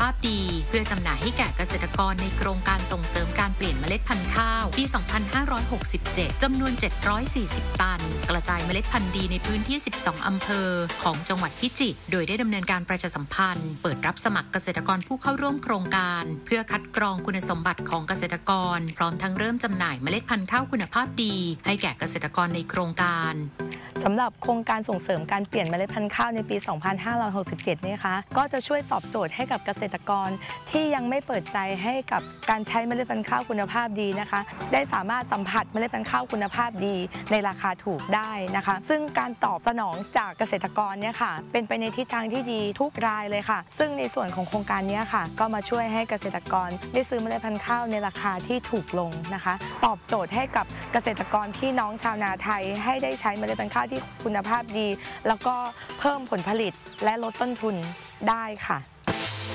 าพดีเพื่อจำหน่ายให้แก่เกษตรกรในโครงการส่งเสริมการเปลี่ยนเมล็ดพันธุ์ข้าวปี 2567 จำนวน 740 ตันกระจายเมล็ดพันธุ์ดีในพื้นที่ 12 อำเภอของจังหวัดพิจิตรโดยได้ดำเนินการประชาสัมพันธ์เปิดรับสมัครเกษตรกรผู้เข้าร่วมโครงการเพื่อคัดกรองคุณสมบัติของเกษตรกรพร้อมทั้งเริ่มจำหน่ายเมล็ดพันธุ์ข้าวคุณภาพดีให้แก่เกษตรกรในโครงการสำหรับโครงการส่งเสริมการเปลี่ยนเมล็ดพันธุ์ข้าวในปี 2567 นี้นะคะก็จะช่วยตอบโจทย์ให้กับเกษตรกรที่ยังไม่เปิดใจให้กับการใช้เมล็ดพันธุ์ข้าวคุณภาพดีนะคะได้สามารถสัมผัสเมล็ดพันธุ์ข้าวคุณภาพดีในราคาถูกได้นะคะซึ่งการตอบสนองจากเกษตรกรเนี่ยค่ะเป็นไปในทิศทางที่ดีทุกรายเลยค่ะซึ่งในส่วนของโครงการนี้ค่ะก็มาช่วยให้เกษตรกรได้ซื้อเมล็ดพันธุ์ข้าวในราคาที่ถูกลงนะคะตอบโจทย์ให้กับเกษตรกรพี่น้องชาวนาไทยให้ได้ใช้เมล็ดพันธุ์ข้าวที่คุณภาพดีแล้วก็เพิ่มผลผลิตและลดต้นทุนได้ค่ะ